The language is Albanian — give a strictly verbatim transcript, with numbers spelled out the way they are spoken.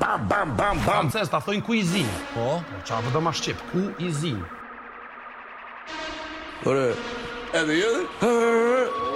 bam, bam, bam, bam. Francez, ta thojnë cuisine. Po? Qa po do ma shqip, cuisine. Ore, edhe jedhe?